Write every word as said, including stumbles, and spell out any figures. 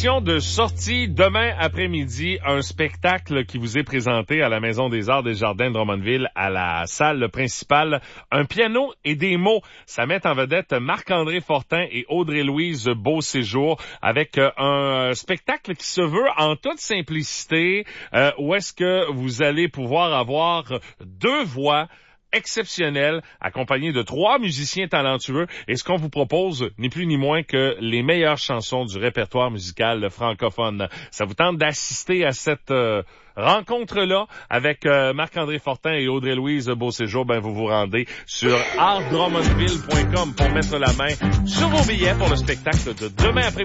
invitation de sortie demain après-midi, un spectacle qui vous est présenté à la Maison des Arts des Jardins de Drummondville à la salle principale. Un piano et des mots. Ça met en vedette Marc-André Fortin et Audrey-Louise Beauséjour avec euh, un spectacle qui se veut en toute simplicité, euh, où est-ce que vous allez pouvoir avoir deux voix exceptionnel, accompagné de trois musiciens talentueux. Et ce qu'on vous propose, ni plus ni moins que les meilleures chansons du répertoire musical francophone. Ça vous tente d'assister à cette euh, rencontre-là avec euh, Marc-André Fortin et Audrey-Louise Beauséjour? Ben, vous vous rendez sur art drummondville point com pour mettre la main sur vos billets pour le spectacle de demain après-midi.